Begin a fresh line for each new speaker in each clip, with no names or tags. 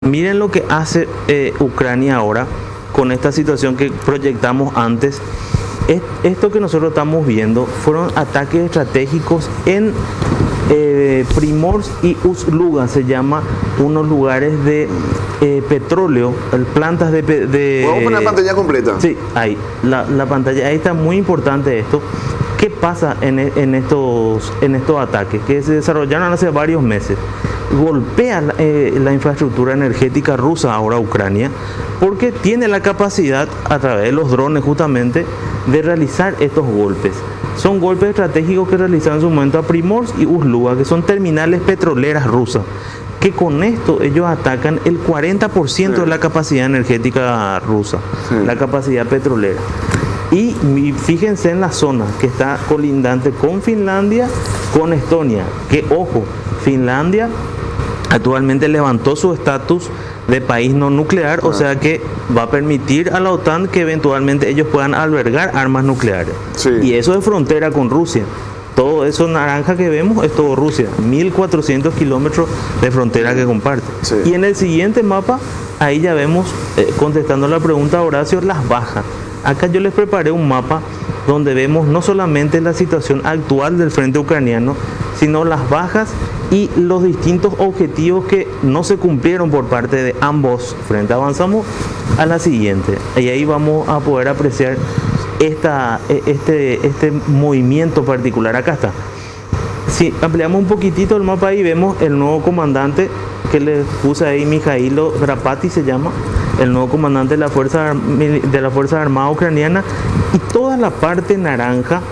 Miren lo que hace Ucrania ahora con esta situación que proyectamos antes. Esto que nosotros estamos viendo fueron ataques estratégicos en Primorsk y Ust-Luga, se llama, unos lugares de petróleo, plantas de...
Vamos a poner la pantalla completa.
Sí, ahí, la pantalla, ahí está muy importante esto. ¿Qué pasa en estos ataques que se desarrollaron hace varios meses? Golpea la infraestructura energética rusa ahora Ucrania, porque tiene la capacidad a través de los drones justamente de realizar estos golpes. Son golpes estratégicos que realizaron en su momento a Primorsk y Ust-Luga, que son terminales petroleras rusas, que con esto ellos atacan el 40% de la capacidad energética rusa, la capacidad petrolera. Y fíjense en la zona que está colindante con Finlandia, con Estonia, que ojo, Finlandia actualmente levantó su estatus de país no nuclear, o sea que va a permitir a la OTAN que eventualmente ellos puedan albergar armas nucleares. Sí. Y eso es frontera con Rusia. Todo eso naranja que vemos es todo Rusia, 1400 kilómetros de frontera que comparte. Sí. Y en el siguiente mapa, ahí ya vemos, contestando la pregunta de Horacio, las bajas. Acá yo les preparé un mapa donde vemos no solamente la situación actual del frente ucraniano, sino las bajas y los distintos objetivos que no se cumplieron por parte de ambos frentes. Avanzamos a la siguiente y ahí vamos a poder apreciar este movimiento particular. Acá está. Si ampliamos un poquitito el mapa, ahí vemos el nuevo comandante que le puse ahí, Mikhailo Drapati se llama, el nuevo comandante de la Fuerza Armada Ucraniana, y toda la parte naranja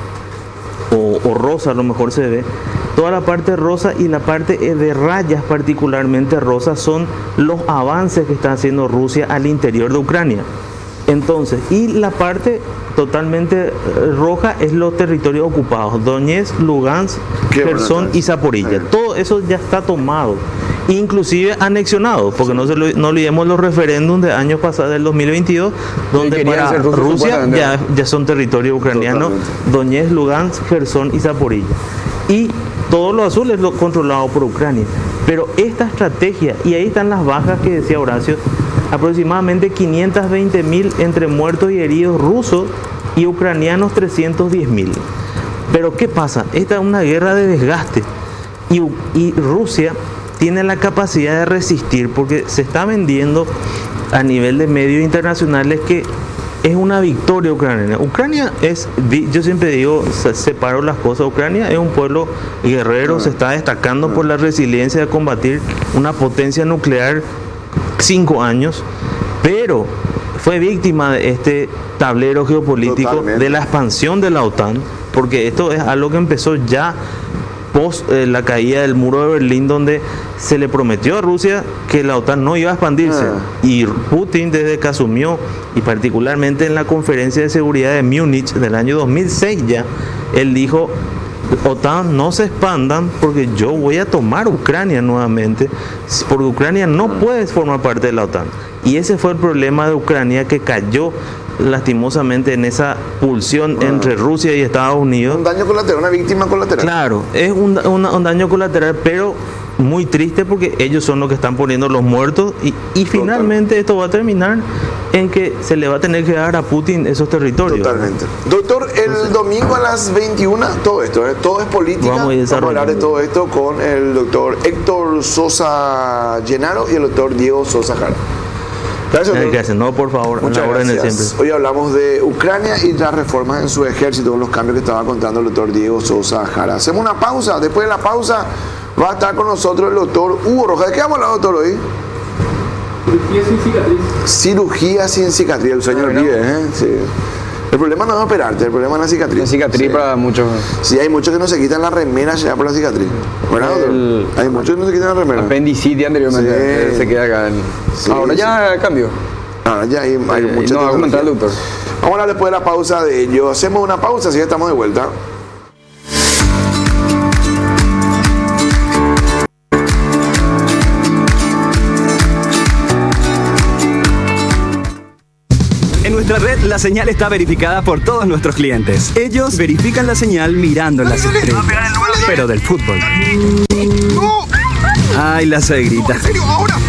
o rosa, a lo mejor se ve, toda la parte rosa y la parte de rayas particularmente rosa son los avances que está haciendo Rusia al interior de Ucrania. Entonces, y la parte totalmente roja es los territorios ocupados, Donetsk, Lugansk, Kherson y Zaporilla. Todo eso ya está tomado, inclusive anexionado, porque no olvidemos los referéndums de años pasados, del 2022, donde para Rusia ya son territorio ucraniano, Donetsk, Lugansk, Kherson y Zaporilla. Y todo lo azul es lo controlado por Ucrania. Pero esta estrategia, y ahí están las bajas que decía Horacio, aproximadamente 520.000 entre muertos y heridos rusos y ucranianos 310.000. Pero ¿qué pasa? Esta es una guerra de desgaste y Rusia tiene la capacidad de resistir, porque se está vendiendo a nivel de medios internacionales que es una victoria ucraniana. Ucrania es, yo siempre digo, separo las cosas. Ucrania es un pueblo guerrero, se está destacando por la resiliencia de combatir una potencia nuclear 5 años, pero fue víctima de este tablero geopolítico de la expansión de la OTAN, porque esto es algo que empezó ya post la caída del muro de Berlín, donde se le prometió a Rusia que la OTAN no iba a expandirse, y Putin desde que asumió, y particularmente en la conferencia de seguridad de Múnich del año 2006 ya, él dijo: OTAN, no se expandan porque yo voy a tomar Ucrania nuevamente, porque Ucrania no puede formar parte de la OTAN. Y ese fue el problema de Ucrania, que cayó lastimosamente en esa pulsión entre Rusia y Estados Unidos.
Un daño colateral, una víctima colateral.
Claro, es un daño colateral, pero muy triste, porque ellos son los que están poniendo los muertos, y finalmente esto va a terminar en que se le va a tener que dar a Putin esos territorios.
Totalmente. Doctor, el domingo a las 21, todo esto, todo es política. Vamos a hablar de todo esto con el doctor Héctor Sosa Llenaro y el doctor Diego Sosa Jara. Gracias, doctor.
Gracias. No, por favor,
muchas gracias. Hoy hablamos de Ucrania y las reformas en su ejército, los cambios que estaba contando el doctor Diego Sosa Jara. Hacemos una pausa. Después de la pausa va a estar con nosotros el doctor Hugo Rojas. ¿De qué vamos a hablar, doctor, hoy?
Cirugía sin cicatriz.
Cirugía sin cicatriz, el sueño vive, ¿eh? Sí. El problema no es operarte, el problema es la cicatriz.
La cicatriz para muchos.
Sí, hay muchos que no se quitan la remera ya por la cicatriz. ¿Verdad, doctor? Hay muchos que no se quitan la remera.
Apendicitis anteriormente, se queda acá. Ahora ya cambió.
Ahora ya hay muchos.
No, va a comentar el doctor.
Vamos a hablar después de la pausa de ello. Hacemos una pausa, así ya estamos de vuelta.
En nuestra red, la señal está verificada por todos nuestros clientes. Ellos verifican la señal mirando las estrellas, pero del fútbol. Ay, la suegrita.
¿En serio? ¿Ahora?